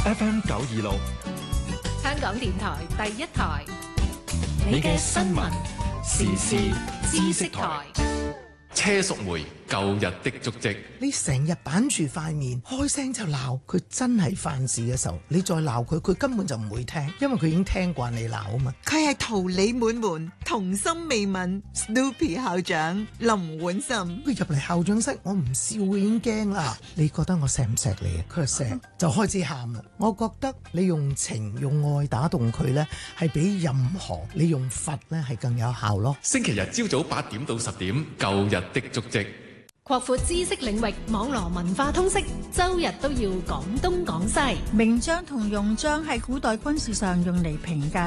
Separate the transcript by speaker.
Speaker 1: FM 926，
Speaker 2: 香港電台第一台，你嘅新聞時事知識台。
Speaker 3: 車淑梅舊日的足跡。
Speaker 4: 你成日板住塊面，開聲就鬧佢，真係犯事嘅時候，你再鬧佢，佢根本就唔會聽，因為佢已經聽慣你鬧啊嘛。
Speaker 5: 佢係桃李滿門、童心未泯 Snoopy 校長林婉心。
Speaker 4: 佢入嚟校長室，我唔笑佢已經驚啦。你覺得我錫唔錫你啊？佢話錫，就開始喊啦。我覺得你用情用愛打動佢呢，係比任何你用罰呢係更有效咯。
Speaker 3: 星期日朝早8點到10點，舊日的足跡。
Speaker 2: 擴闊知識領域，網羅文化通識，周日都要講東講西。
Speaker 6: 名章同用章喺古代軍事上用嚟評價